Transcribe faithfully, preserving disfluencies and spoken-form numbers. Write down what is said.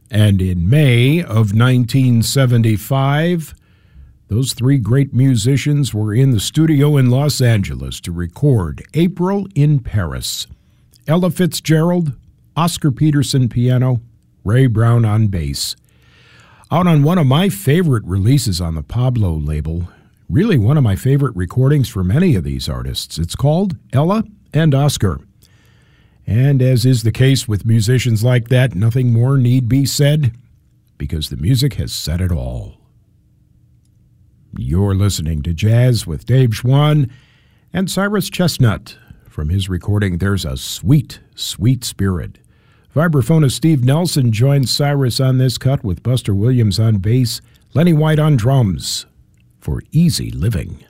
And in May of nineteen seventy-five, those three great musicians were in the studio in Los Angeles to record April in Paris. Ella Fitzgerald, Oscar Peterson piano, Ray Brown on bass. Out on one of my favorite releases on the Pablo label, really one of my favorite recordings from any of these artists. It's called Ella and Oscar. And as is the case with musicians like that, nothing more need be said, because the music has said it all. You're listening to Jazz with Dave Schwann and Cyrus Chestnut from his recording There's a Sweet, Sweet Spirit. Vibraphonist Steve Nelson joins Cyrus on this cut with Buster Williams on bass, Lenny White on drums for Easy Living.